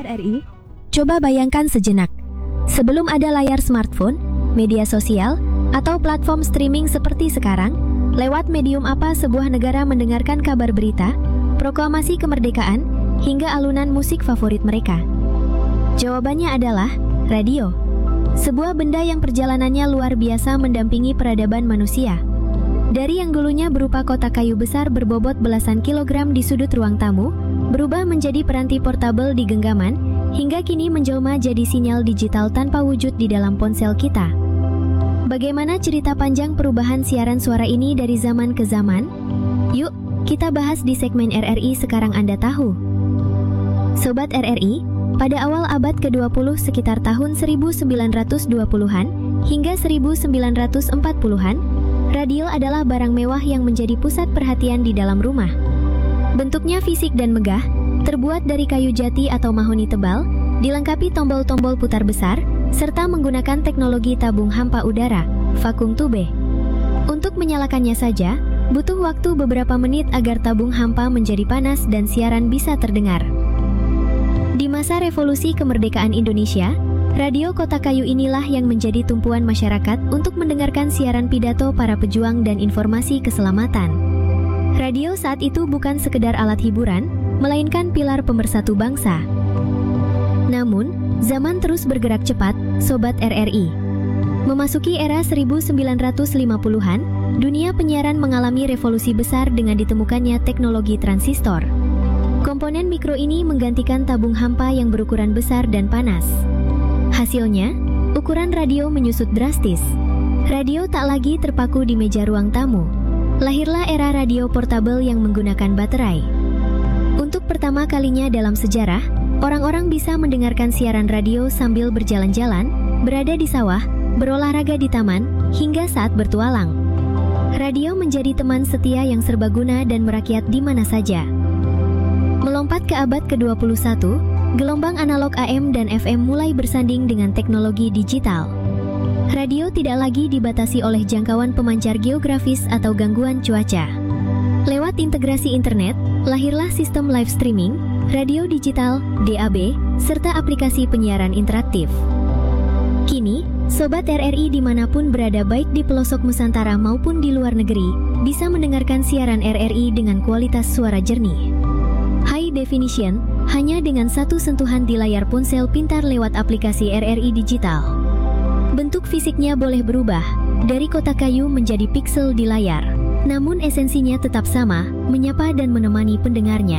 RRI, coba bayangkan sejenak. Sebelum ada layar smartphone, media sosial, atau platform streaming seperti sekarang, lewat medium apa sebuah negara mendengarkan kabar berita, proklamasi kemerdekaan, hingga alunan musik favorit mereka? Jawabannya adalah radio. Sebuah benda yang perjalanannya luar biasa mendampingi peradaban manusia. Dari yang dulunya berupa kotak kayu besar berbobot belasan kilogram di sudut ruang tamu, berubah menjadi peranti portabel di genggaman, hingga kini menjelma jadi sinyal digital tanpa wujud di dalam ponsel kita. Bagaimana cerita panjang perubahan siaran suara ini dari zaman ke zaman? Yuk, kita bahas di segmen RRI Sekarang Anda Tahu. Sobat RRI, pada awal abad ke-20 sekitar tahun 1920-an hingga 1940-an, radio adalah barang mewah yang menjadi pusat perhatian di dalam rumah. Bentuknya fisik dan megah, terbuat dari kayu jati atau mahoni tebal, dilengkapi tombol-tombol putar besar, serta menggunakan teknologi tabung hampa udara, vakum tube. Untuk menyalakannya saja, butuh waktu beberapa menit agar tabung hampa menjadi panas dan siaran bisa terdengar. Di masa revolusi kemerdekaan Indonesia, radio kotak kayu inilah yang menjadi tumpuan masyarakat untuk mendengarkan siaran pidato para pejuang dan informasi keselamatan. Radio saat itu bukan sekedar alat hiburan, melainkan pilar pemersatu bangsa. Namun, zaman terus bergerak cepat, Sobat RRI. Memasuki era 1950-an, dunia penyiaran mengalami revolusi besar dengan ditemukannya teknologi transistor. Komponen mikro ini menggantikan tabung hampa yang berukuran besar dan panas. Hasilnya, ukuran radio menyusut drastis. Radio tak lagi terpaku di meja ruang tamu. Lahirlah era radio portabel yang menggunakan baterai. Untuk pertama kalinya dalam sejarah, orang-orang bisa mendengarkan siaran radio sambil berjalan-jalan, berada di sawah, berolahraga di taman, hingga saat bertualang. Radio menjadi teman setia yang serbaguna dan merakyat di mana saja. Melompat ke abad ke-21, gelombang analog AM dan FM mulai bersanding dengan teknologi digital. Radio tidak lagi dibatasi oleh jangkauan pemancar geografis atau gangguan cuaca. Lewat integrasi internet, lahirlah sistem live streaming, radio digital, DAB, serta aplikasi penyiaran interaktif. Kini, Sobat RRI dimanapun berada baik di pelosok Nusantara maupun di luar negeri, bisa mendengarkan siaran RRI dengan kualitas suara jernih. High definition, hanya dengan satu sentuhan di layar ponsel pintar lewat aplikasi RRI Digital. Bentuk fisiknya boleh berubah, dari kotak kayu menjadi piksel di layar. Namun esensinya tetap sama, menyapa dan menemani pendengarnya.